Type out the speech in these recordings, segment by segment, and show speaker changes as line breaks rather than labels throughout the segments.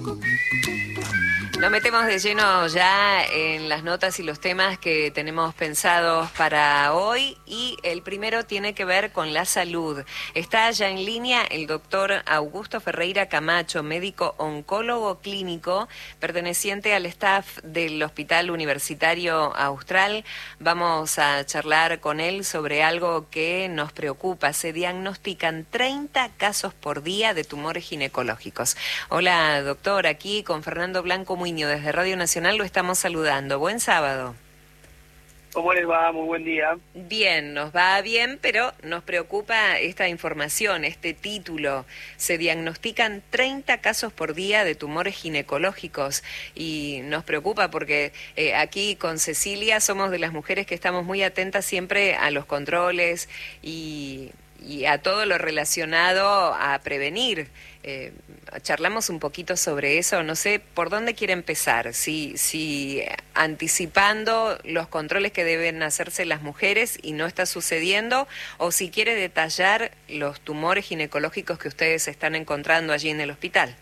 Nos metemos de lleno ya en las notas y los temas que tenemos pensados para hoy, y el primero tiene que ver con la salud. Está ya en línea el doctor Augusto Ferreira Camacho, médico oncólogo clínico perteneciente al staff del Hospital Universitario Austral. Vamos a charlar con él sobre algo que nos preocupa. Se diagnostican 30 casos por día de tumores ginecológicos. Hola, doctor, aquí con Fernando Blanco Muñoz desde Radio Nacional lo estamos saludando. Buen sábado.
¿Cómo les va? Muy buen día.
Bien, nos va bien, pero nos preocupa esta información, este título. Se diagnostican 30 casos por día de tumores ginecológicos y nos preocupa porque aquí con Cecilia somos de las mujeres que estamos muy atentas siempre a los controles y a todo lo relacionado a prevenir. Charlamos un poquito sobre eso, no sé por dónde quiere empezar, si anticipando los controles que deben hacerse las mujeres y no está sucediendo, o si quiere detallar los tumores ginecológicos que ustedes están encontrando allí en el hospital.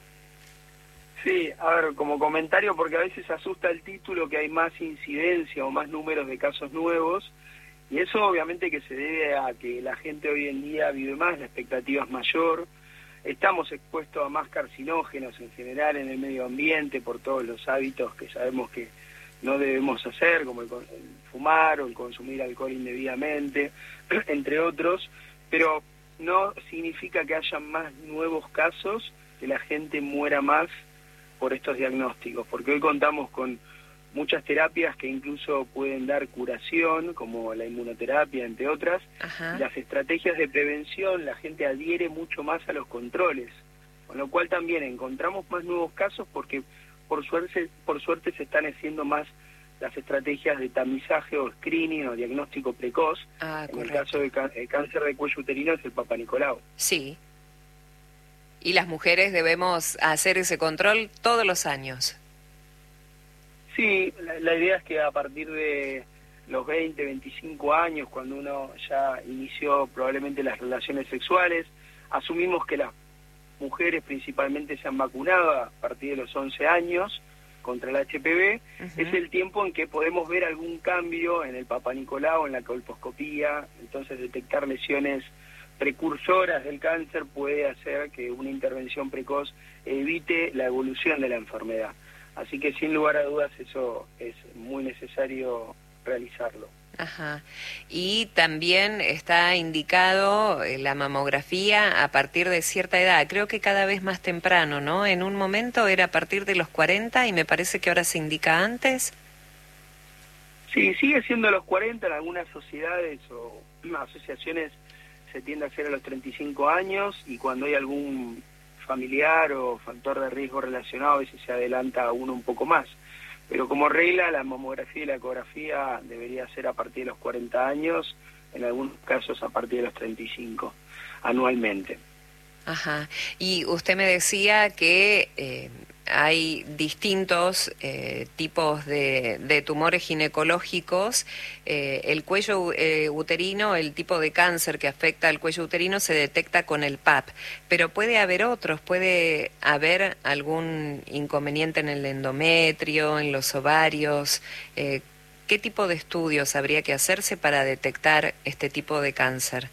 Sí, a ver, como comentario, porque a veces asusta el título que hay más incidencia o más números de casos nuevos, y eso obviamente que se debe a que la gente hoy en día vive más, la expectativa es mayor. Estamos expuestos a más carcinógenos en general en el medio ambiente por todos los hábitos que sabemos que no debemos hacer, como el fumar o el consumir alcohol indebidamente, entre otros, pero no significa que haya más nuevos casos, que la gente muera más por estos diagnósticos, porque hoy contamos con muchas terapias que incluso pueden dar curación, como la inmunoterapia, entre otras.
Ajá.
Y las estrategias de prevención, la gente adhiere mucho más a los controles, con lo cual también encontramos más nuevos casos porque por suerte se están haciendo más las estrategias de tamizaje o screening o diagnóstico precoz. En el caso del cáncer de cuello uterino es el Papa Nicolau.
Sí. Y las mujeres debemos hacer ese control todos los años.
Sí, la idea es que a partir de los 20, 25 años, cuando uno ya inició probablemente las relaciones sexuales, asumimos que las mujeres principalmente se han vacunado a partir de los 11 años contra el HPV, es el tiempo en que podemos ver algún cambio en el Papa Nicolau, en la colposcopía, entonces detectar lesiones precursoras del cáncer puede hacer que una intervención precoz evite la evolución de la enfermedad. Así que sin lugar a dudas eso es muy necesario realizarlo.
Ajá. Y también está indicado la mamografía a partir de cierta edad, creo que cada vez más temprano, ¿no? En un momento era a partir de los 40 y me parece que ahora se indica antes.
Sí, sigue siendo a los 40, en algunas sociedades o asociaciones se tiende a hacer a los 35 años, y cuando hay algún familiar o factor de riesgo relacionado a veces se adelanta a uno un poco más, pero como regla la mamografía y la ecografía debería ser a partir de los 40 años, en algunos casos a partir de los 35 anualmente.
Ajá. Y usted me decía que hay distintos tipos de tumores ginecológicos. El cuello uterino, el tipo de cáncer que afecta al cuello uterino se detecta con el PAP, pero puede haber otros, puede haber algún inconveniente en el endometrio, en los ovarios. ¿Qué tipo de estudios habría que hacerse para detectar este tipo de cáncer?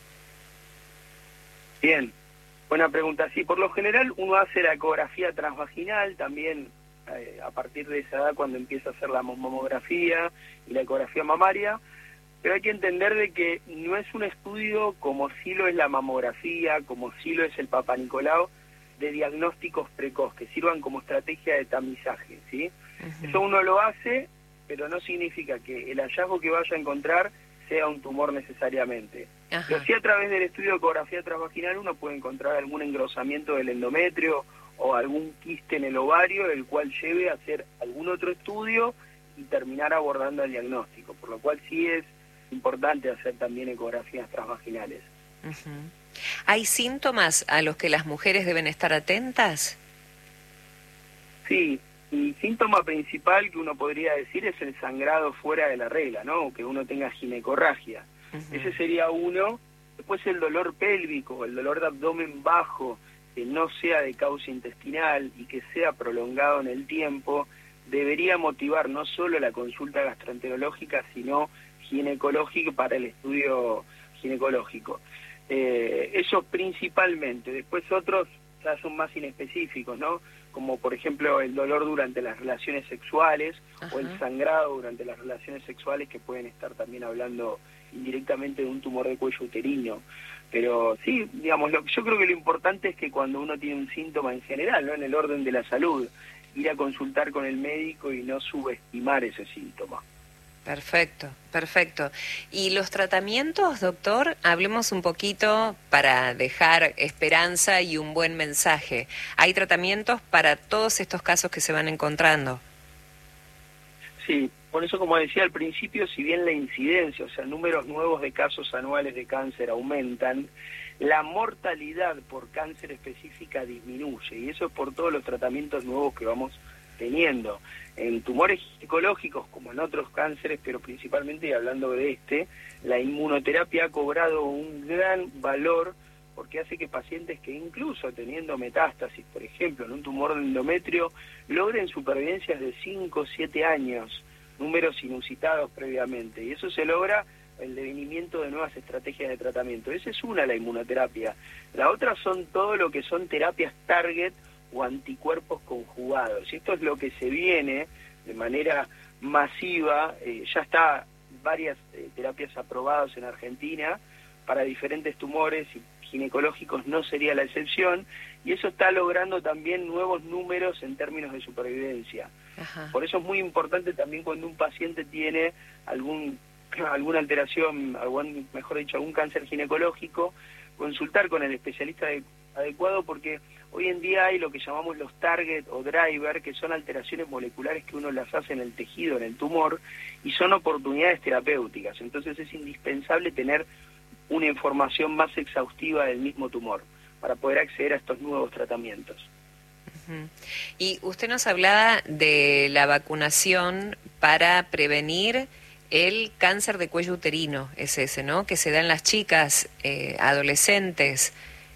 Bien. Buena pregunta. Sí, por lo general uno hace la ecografía transvaginal también a partir de esa edad, cuando empieza a hacer la mamografía y la ecografía mamaria, pero hay que entender de que no es un estudio como sí lo es la mamografía, como sí lo es el Papa Nicolau, de diagnósticos precoz, que sirvan como estrategia de tamizaje, ¿sí? Eso uno lo hace, pero no significa que el hallazgo que vaya a encontrar sea un tumor necesariamente.
Ajá.
Pero sí, a través del estudio de ecografía transvaginal uno puede encontrar algún engrosamiento del endometrio o algún quiste en el ovario, el cual lleve a hacer algún otro estudio y terminar abordando el diagnóstico, por lo cual sí es importante hacer también ecografías transvaginales.
¿Hay síntomas a los que las mujeres deben estar atentas?
Sí, el síntoma principal que uno podría decir es el sangrado fuera de la regla, ¿no? Que uno tenga ginecorragia. Ese sería uno. Después el dolor pélvico, el dolor de abdomen bajo, que no sea de causa intestinal y que sea prolongado en el tiempo, debería motivar no solo la consulta gastroenterológica, sino ginecológica para el estudio ginecológico. Eso principalmente. Después otros ya son más inespecíficos, ¿no? Como por ejemplo el dolor durante las relaciones sexuales. Ajá. O el sangrado durante las relaciones sexuales, que pueden estar también hablando indirectamente de un tumor de cuello uterino. Pero sí, digamos, yo creo que lo importante es que cuando uno tiene un síntoma en general, ¿no?, en el orden de la salud, ir a consultar con el médico y no subestimar ese síntoma.
Perfecto, perfecto. ¿Y los tratamientos, doctor? Hablemos un poquito para dejar esperanza y un buen mensaje. ¿Hay tratamientos para todos estos casos que se van encontrando?
Sí, por eso, como decía al principio, si bien la incidencia, o sea, números nuevos de casos anuales de cáncer aumentan, la mortalidad por cáncer específica disminuye, y eso es por todos los tratamientos nuevos que vamos teniendo. En tumores ginecológicos, como en otros cánceres, pero principalmente, y hablando de este, la inmunoterapia ha cobrado un gran valor, porque hace que pacientes que incluso teniendo metástasis, por ejemplo, en un tumor de endometrio, logren supervivencias de 5 o 7 años, números inusitados previamente, y eso se logra el devenimiento de nuevas estrategias de tratamiento. Esa es una, la inmunoterapia. La otra son todo lo que son terapias target o anticuerpos conjugados, y esto es lo que se viene de manera masiva. Ya está varias terapias aprobadas en Argentina para diferentes tumores, y ginecológicos no sería la excepción, y eso está logrando también nuevos números en términos de supervivencia. Ajá. Por eso es muy importante también cuando un paciente tiene alguna alteración, mejor dicho, algún cáncer ginecológico, consultar con el especialista adecuado, porque hoy en día hay lo que llamamos los target o driver, que son alteraciones moleculares que uno las hace en el tejido, en el tumor, y son oportunidades terapéuticas. Entonces es indispensable tener una información más exhaustiva del mismo tumor para poder acceder a estos nuevos tratamientos.
Uh-huh. Y usted nos hablaba de la vacunación para prevenir el cáncer de cuello uterino, es ese, ¿no?, que se da en las chicas, adolescentes.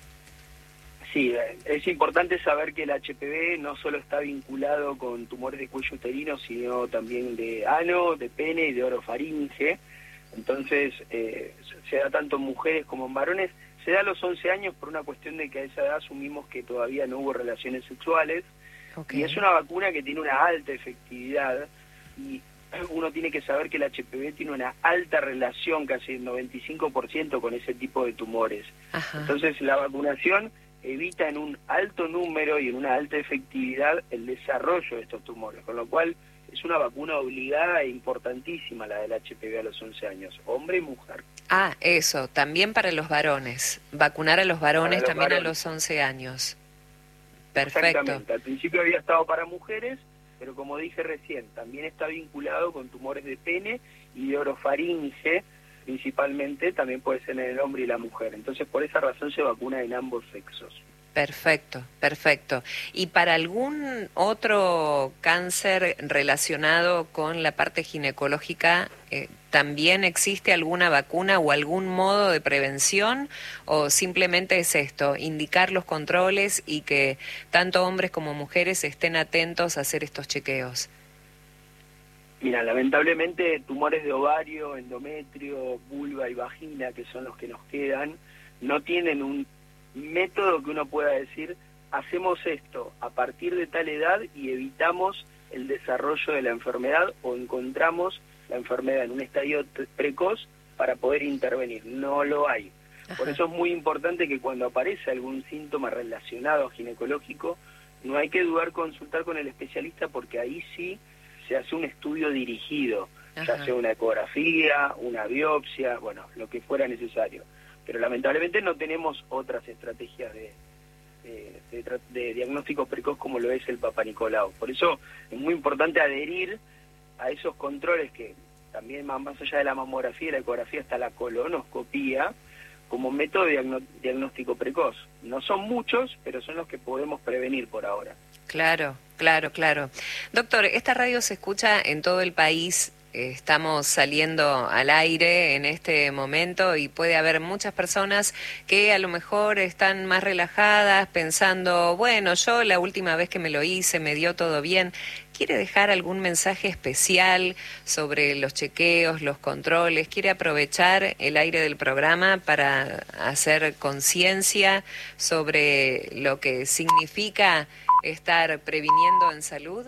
Sí, es importante saber que el HPV no solo está vinculado con tumores de cuello uterino, sino también de ano, de pene y de orofaringe. Entonces, se da tanto en mujeres como en varones. Se da a los 11 años por una cuestión de que a esa edad asumimos que todavía no hubo relaciones sexuales. Okay. Y es una vacuna que tiene una alta efectividad, y uno tiene que saber que el HPV tiene una alta relación, casi el 95%, con ese tipo de tumores. Ajá. Entonces, la vacunación evita en un alto número y en una alta efectividad el desarrollo de estos tumores, con lo cual es una vacuna obligada e importantísima la del HPV a los 11 años, hombre y mujer.
Ah, eso, también para los varones, vacunar a los varones también a los 11 años. Perfecto.
Exactamente, al principio había estado para mujeres, pero como dije recién, también está vinculado con tumores de pene y de orofaringe, principalmente, también puede ser en el hombre y la mujer. Entonces, por esa razón se vacuna en ambos sexos.
Perfecto, perfecto. ¿Y para algún otro cáncer relacionado con la parte ginecológica, también existe alguna vacuna o algún modo de prevención? ¿O simplemente es esto, indicar los controles y que tanto hombres como mujeres estén atentos a hacer estos chequeos?
Mira, lamentablemente tumores de ovario, endometrio, vulva y vagina, que son los que nos quedan, no tienen un método que uno pueda decir, hacemos esto a partir de tal edad y evitamos el desarrollo de la enfermedad, o encontramos la enfermedad en un estadio precoz para poder intervenir. No lo hay. Ajá. Por eso es muy importante que cuando aparece algún síntoma relacionado a ginecológico, no hay que dudar consultar con el especialista, porque ahí sí se hace un estudio dirigido, ya sea una ecografía, una biopsia, bueno, lo que fuera necesario. Pero lamentablemente no tenemos otras estrategias de diagnóstico precoz como lo es el Papa Nicolau. Por eso es muy importante adherir a esos controles que también, más allá de la mamografía y la ecografía, está la colonoscopía como método de diagnóstico precoz. No son muchos, pero son los que podemos prevenir por ahora.
Claro, claro, claro. Doctor, esta radio se escucha en todo el país. estamos saliendo al aire en este momento y puede haber muchas personas que a lo mejor están más relajadas pensando, bueno, yo la última vez que me lo hice me dio todo bien. ¿Quiere dejar algún mensaje especial sobre los chequeos, los controles? ¿Quiere aprovechar el aire del programa para hacer conciencia sobre lo que significa estar previniendo en salud?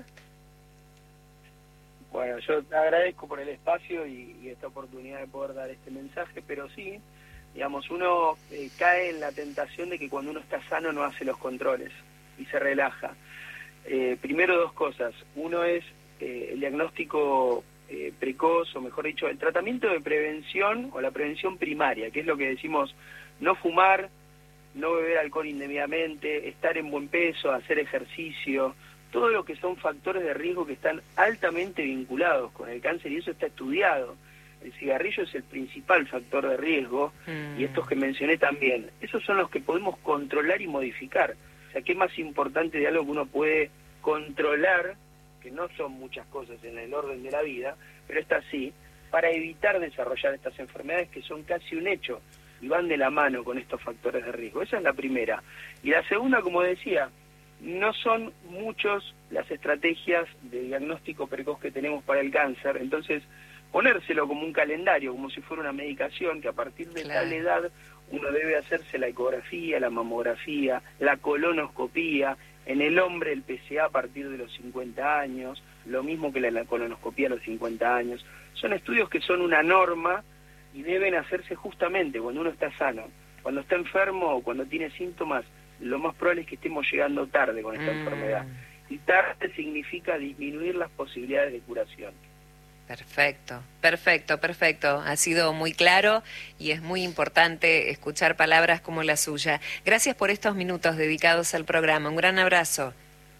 Bueno, yo te agradezco por el espacio y esta oportunidad de poder dar este mensaje, pero sí, digamos, uno cae en la tentación de que cuando uno está sano no hace los controles y se relaja. Primero, dos cosas. Uno es el diagnóstico precoz, o mejor dicho, el tratamiento de prevención o la prevención primaria, que es lo que decimos, no fumar, no beber alcohol indebidamente, estar en buen peso, hacer ejercicio, todo lo que son factores de riesgo que están altamente vinculados con el cáncer, y eso está estudiado. El cigarrillo es el principal factor de riesgo, y estos que mencioné también. Esos son los que podemos controlar y modificar. O sea, ¿qué más importante de algo que uno puede controlar, que no son muchas cosas en el orden de la vida, pero está así, para evitar desarrollar estas enfermedades que son casi un hecho y van de la mano con estos factores de riesgo? Esa es la primera. Y la segunda, como decía, no son muchos las estrategias de diagnóstico precoz que tenemos para el cáncer, entonces ponérselo como un calendario, como si fuera una medicación, que a partir de tal edad uno debe hacerse la ecografía, la mamografía, la colonoscopía, en el hombre el PSA a partir de los 50 años, lo mismo que la colonoscopía a los 50 años. Son estudios que son una norma y deben hacerse justamente cuando uno está sano. Cuando está enfermo o cuando tiene síntomas, lo más probable es que estemos llegando tarde con esta enfermedad. Y tarde significa disminuir las posibilidades de curación.
Perfecto, perfecto, perfecto. Ha sido muy claro y es muy importante escuchar palabras como la suya. Gracias por estos minutos dedicados al programa. Un gran abrazo.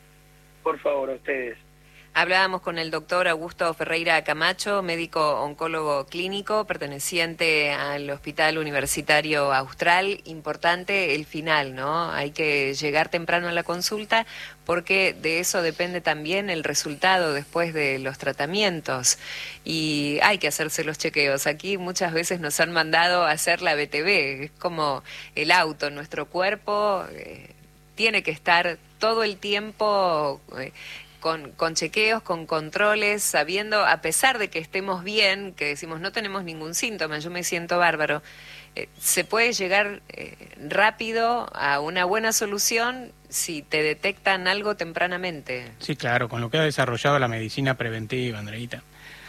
Por favor, a ustedes.
Hablábamos con el doctor Augusto Ferreira Camacho, médico oncólogo clínico, perteneciente al Hospital Universitario Austral. Importante el final, ¿no? Hay que llegar temprano a la consulta porque de eso depende también el resultado después de los tratamientos. Y hay que hacerse los chequeos. Aquí muchas veces nos han mandado a hacer la BTV, es como el auto, nuestro cuerpo tiene que estar todo el tiempo con chequeos, con controles, sabiendo, a pesar de que estemos bien, que decimos no tenemos ningún síntoma, yo me siento bárbaro, se puede llegar rápido a una buena solución si te detectan algo tempranamente.
Sí, claro, con lo que ha desarrollado la medicina preventiva, Andreita.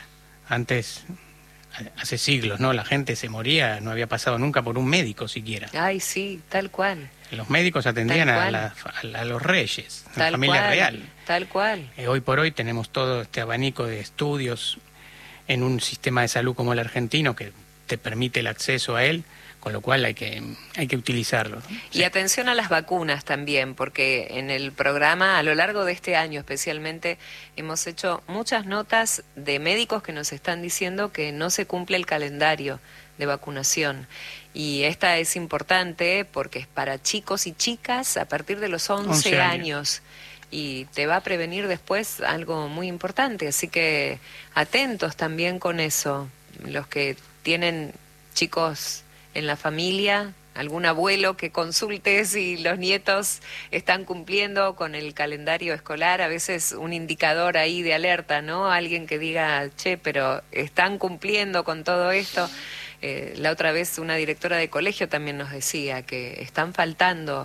Antes, hace siglos, ¿no? La gente se moría, no había pasado nunca por un médico siquiera.
Ay, sí, tal cual.
Los médicos atendían a los reyes, a la familia real.
Tal cual.
Hoy por hoy tenemos todo este abanico de estudios en un sistema de salud como el argentino que te permite el acceso a él, con lo cual hay que utilizarlo, ¿no?
Y
sí.
Atención a las vacunas también, porque en el programa, a lo largo de este año especialmente, hemos hecho muchas notas de médicos que nos están diciendo que no se cumple el calendario de vacunación. Y esta es importante porque es para chicos y chicas a partir de los 11 años. Y te va a prevenir después algo muy importante. Así que atentos también con eso. Los que tienen chicos en la familia, algún abuelo que consulte si los nietos están cumpliendo con el calendario escolar, a veces un indicador ahí de alerta, ¿no? Alguien que diga, che, pero están cumpliendo con todo esto. La otra vez una directora de colegio también nos decía que están faltando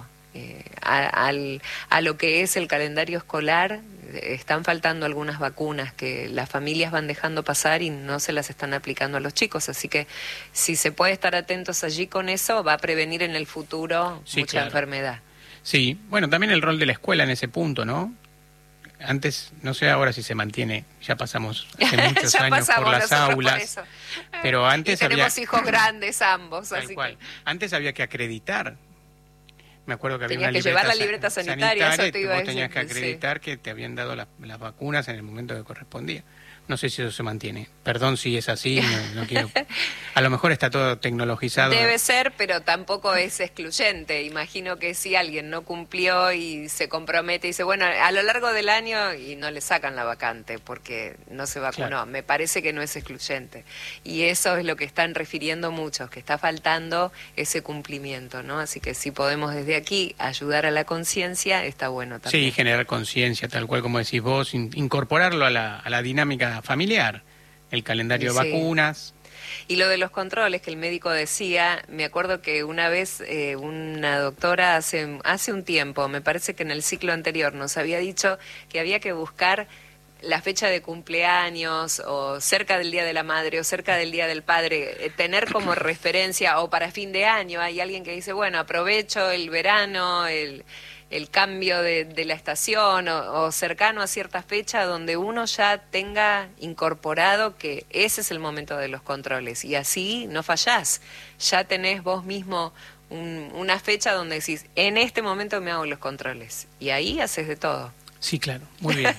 a lo que es el calendario escolar, están faltando algunas vacunas que las familias van dejando pasar y no se las están aplicando a los chicos, así que si se puede estar atentos allí con eso, va a prevenir en el futuro mucha enfermedad.
Sí, bueno, también el rol de la escuela en ese punto, ¿no? Antes, no sé ahora si se mantiene, ya pasamos hace muchos años por las aulas,
por
pero antes
tenemos hijos grandes ambos,
tal
así
cual.
Que
antes había que acreditar. Me acuerdo que había
tenías
una
que llevar la libreta sanitaria, eso te iba a
vos
decir,
tenías que acreditar que te habían dado las vacunas en el momento que correspondía. No sé si eso se mantiene. Perdón si es así, no quiero... A lo mejor está todo tecnologizado.
Debe ser, pero tampoco es excluyente. Imagino que si alguien no cumplió y se compromete y dice, bueno, a lo largo del año, y no le sacan la vacante porque no se vacunó.
Claro.
Me parece que no es excluyente. Y eso es lo que están refiriendo muchos, que está faltando ese cumplimiento, ¿no? Así que si podemos desde aquí ayudar a la conciencia, está bueno también.
Sí, generar conciencia, tal cual como decís vos, incorporarlo a la dinámica familiar, el calendario de vacunas.
Y lo de los controles que el médico decía, me acuerdo que una vez una doctora hace un tiempo, me parece que en el ciclo anterior, nos había dicho que había que buscar la fecha de cumpleaños o cerca del Día de la Madre o cerca del Día del Padre, tener como referencia, o para fin de año hay alguien que dice, bueno, aprovecho el verano, el cambio de la estación o cercano a cierta fecha donde uno ya tenga incorporado que ese es el momento de los controles y así no fallás, ya tenés vos mismo una fecha donde decís, en este momento me hago los controles y ahí haces de todo.
Sí, claro, muy bien.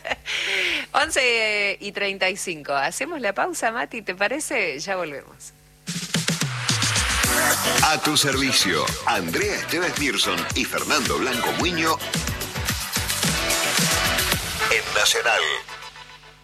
11:35, hacemos la pausa, Mati, ¿te parece? Ya volvemos.
A tu servicio, Andrea Esteves Mirson y Fernando Blanco Muiño en Nacional.